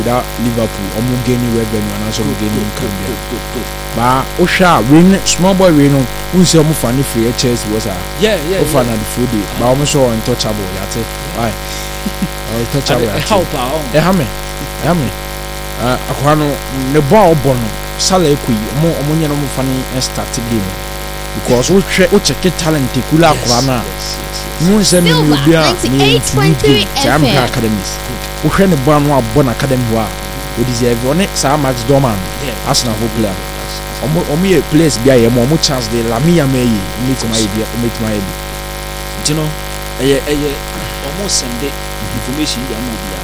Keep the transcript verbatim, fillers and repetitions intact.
without Liverpool omo gaining revenue and also gaining Cambia ba o sha win small boy we no unse omo fa ni free Chelsea was a yeah yeah ofa na the food ba omo so untouchable yate why untouchable help ah e ha me e ha me akwa no ne ball bono Salah ekui omo omo nya no mo fa ni start game because we o check talent kula akwa na no say me obi a ninety-eight point three F M academies we hwe ne ball no abon academy wa we deserve one Sir Max Dorman Arsenal player omo omo ye place bia ye mo chance de Lamia meyi meet my bia meet my bi you know eh eh omo send information ya mo bia